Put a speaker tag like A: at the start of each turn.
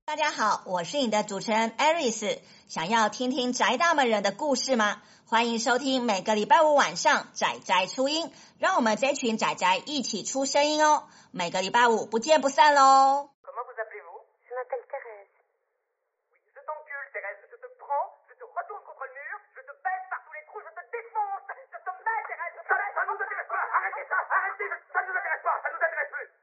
A: 大家好，我是你的主持人 Aris。想要听听宅大们人的故事吗？欢迎收听每个礼拜五晚上宅宅出音，让我们这群宅宅一起出声音哦。每个礼拜五不见不散喽。
B: Comment vous appelez-vous? Je m'appelle Thérèse. Oui, je t'encule, Thérèse. Je te prends, je te retourne contre le mur, je te baisse par tous les trous, je te défonce. Je te mets, Thérèse. Ça nous intéresse pas. Arrêtez ça. Arrêtez. Ça nous intéresse pas. Ça nous intéresse plus.